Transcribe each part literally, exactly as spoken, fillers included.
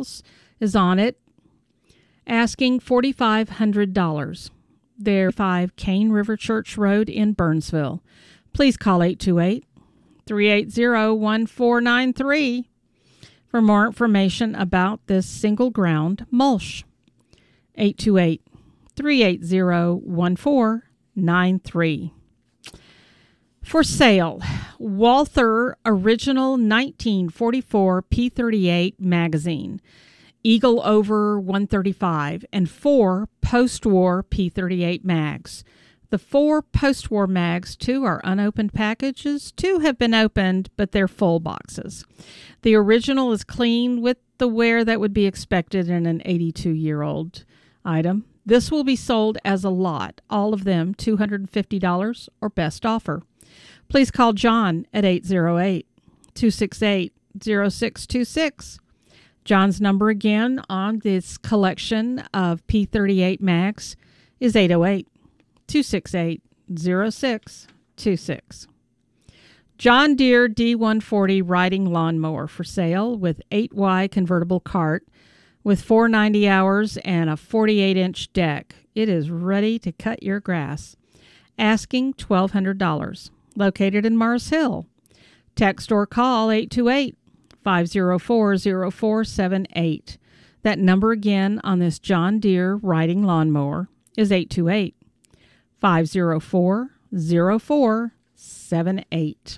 miles is on it, asking four thousand five hundred dollars. They're five Cane River Church Road in Burnsville. Please call eight two eight, three eight zero, one four nine three for more information about this single ground mulch. eight two eight, three eight zero, one four nine three. For sale, Walther Original nineteen forty-four P thirty-eight magazine, Eagle Over one thirty-five, and four post-war P thirty-eight mags. The four post-war mags, two are unopened packages, two have been opened, but they're full boxes. The original is clean with the wear that would be expected in an eighty-two-year-old item. This will be sold as a lot, all of them two hundred fifty dollars or best offer. Please call John at eight zero eight, two six eight, zero six two six. John's number again on this collection of P thirty-eight mags is eight zero eight, two six eight, zero six two six. John Deere D one forty riding lawnmower for sale with eight Y convertible cart with four hundred ninety hours and a forty-eight inch deck. It is ready to cut your grass. Asking twelve hundred dollars. Located in Mars Hill. Text or call eight two eight, five zero four, zero four seven eight. That number again on this John Deere riding lawnmower is eight two eight, five zero four, zero four seven eight.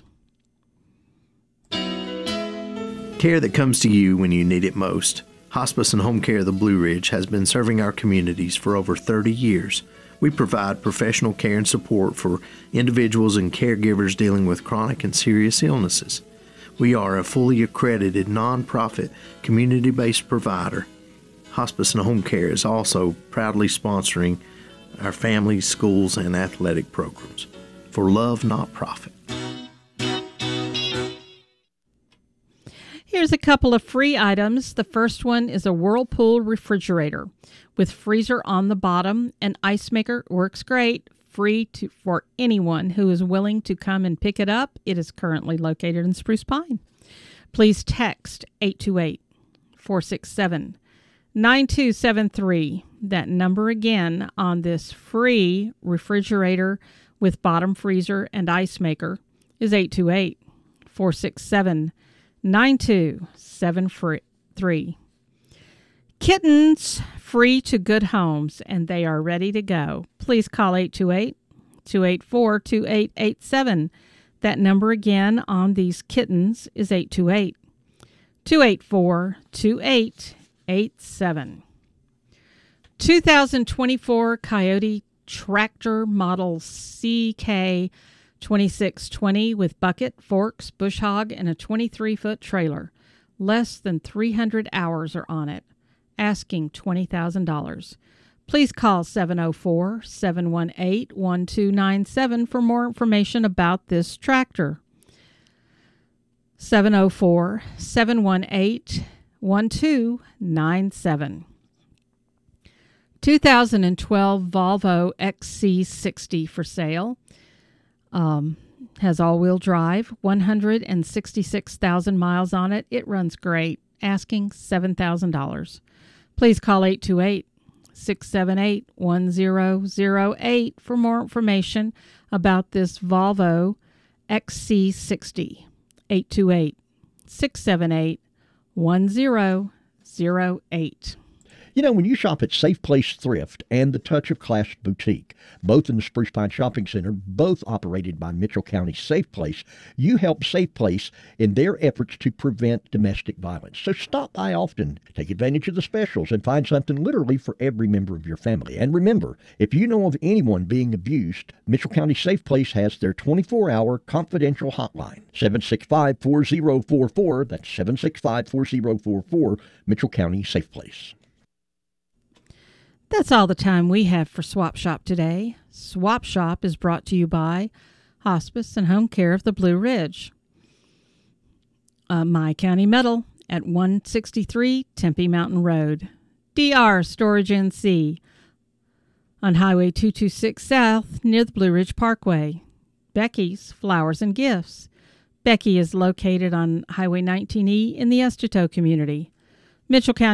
Care that comes to you when you need it most. Hospice and Home Care of the Blue Ridge has been serving our communities for over thirty years. We provide professional care and support for individuals and caregivers dealing with chronic and serious illnesses. We are a fully accredited, nonprofit, community-based provider. Hospice and Home Care is also proudly sponsoring our families, schools, and athletic programs. For love, not profit. Here's a couple of free items. The first one is a Whirlpool refrigerator with freezer on the bottom. An ice maker works great, free to for anyone who is willing to come and pick it up. It is currently located in Spruce Pine. Please text eight two eight, four six seven, nine two seven three. That number again on this free refrigerator with bottom freezer and ice maker is eight two eight, four six seven, nine two seven three. Kittens free to good homes, and they are ready to go. Please call eight two eight, two eight four, two eight eight seven. That number again on these kittens is eight two eight, two eight four, two eight eight seven. two thousand twenty-four Coyote Tractor Model C K twenty-six twenty with bucket, forks, bush hog, and a twenty-three foot trailer. Less than three hundred hours are on it. Asking twenty thousand dollars. Please call seven oh four, seven one eight, one two nine seven for more information about this tractor. seven oh four, seven one eight, one two nine seven. two thousand twelve Volvo X C sixty for sale. Um, has all-wheel drive, one hundred sixty-six thousand miles on it. It runs great. Asking seven thousand dollars. Please call eight two eight, six seven eight, one zero zero eight for more information about this Volvo X C sixty. eight two eight, six seven eight, one zero zero eight. You know, when you shop at Safe Place Thrift and the Touch of Class Boutique, both in the Spruce Pine Shopping Center, both operated by Mitchell County Safe Place, you help Safe Place in their efforts to prevent domestic violence. So stop by often, take advantage of the specials, and find something literally for every member of your family. And remember, if you know of anyone being abused, Mitchell County Safe Place has their twenty-four hour confidential hotline, seven six five, four zero four four. That's seven six five, four zero four four, Mitchell County Safe Place. That's all the time we have for Swap Shop today. Swap Shop is brought to you by Hospice and Home Care of the Blue Ridge. Uh, My County Metal at one sixty-three Tempe Mountain Road. D R Storage N C on Highway two twenty-six South near the Blue Ridge Parkway. Becky's Flowers and Gifts. Becky is located on Highway nineteen E in the Esteto community. Mitchell County